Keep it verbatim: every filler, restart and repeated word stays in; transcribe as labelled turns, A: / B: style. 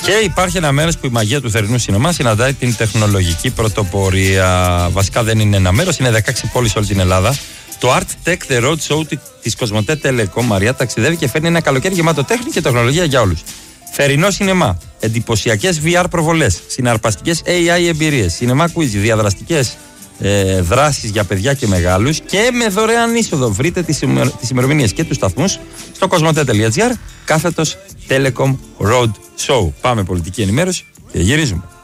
A: Και υπάρχει ένα μέρος που η μαγεία του θερινού σινεμά συναντάει την τεχνολογική πρωτοπορία. Βασικά δεν είναι ένα μέρος, είναι δεκαέξι πόλεις σε όλη την Ελλάδα. Το Art Tech The Road Show της Κοσμοτέ Telecom Μαρία ταξιδεύει και φέρνει ένα καλοκαίρι γεμάτο τέχνη και τεχνολογία για όλους. Θερινό σινεμά, εντυπωσιακές βι αρ προβολές, συναρπαστικές έι άι εμπειρίες, σινεμά quiz, διαδραστικές ε, δράσεις για παιδιά και μεγάλους και με δωρεάν είσοδο. Βρείτε τις, ημερο, τις ημερομηνίες και τους σταθμούς στο κοσμοτέ.gr κάθετος Telecom Road Show. Πάμε πολιτική ενημέρωση και γυρίζουμε.